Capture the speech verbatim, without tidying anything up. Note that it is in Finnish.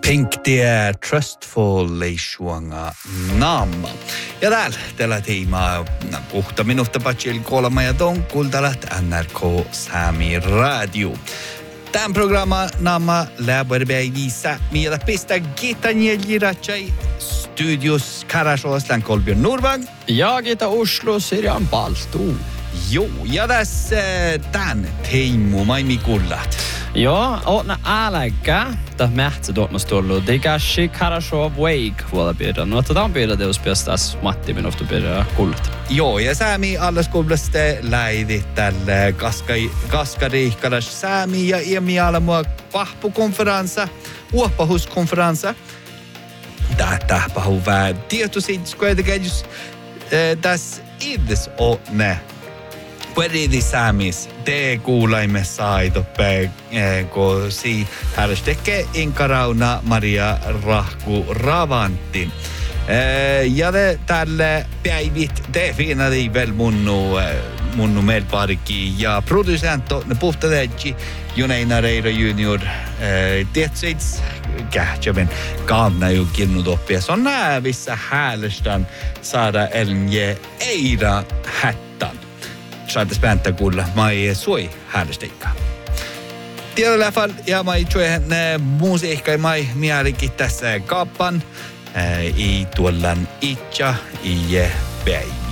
Pink tie Trustful leisuanga naama. Ja täällä tällä teemaa kohta minuutta patsil kolma ja ton kultalat N R K Sami Radio. Tämän programma naama läbärpäivi Sami ja pistä Gitanieli Ratsai studios Karasoslan Kolbjörn Norvang. Ja Gita Oslo Sirjan Baltu. Joo, ja tässä tämän teemu maimi kullat. Ja, åtna älägä, tämä mähtsä tuotmastollu. Det kanske Karasov Wake vuoda byrda. No, että tämän byrda teos päästäs Matti minufta byrda kullat. Joo, ja Sami alles kuulasta läivit tällä kaskai, kaskariikkalas Sami ja Emi alamua pahpukonferenssa, uoppahuskonferenssa. Tätä pahu vähän tietoisin, kuitenkin jos tässä itse on ne. Puhuttiin Samis, te kuulaimme saitoppe, kun si härsteke inkarauna Maria Rahku Ravantin. Ja te tälle päivit te finali vel munnu munnu melparki ja producento ne puhtadeji Juneina Reiro Junior tietysti kähtsäven kaavna ju kinnut oppia. Se on näävissä häälestän saada elnje eira hättan. Saataisiin pääntä kuulla, mä ei sui häälesteikkaa. Tiedä läffal ja mä ei tue musiikka ja mä ei mielikin tässä kaappan. Ei tuollan itcha, ei päivä.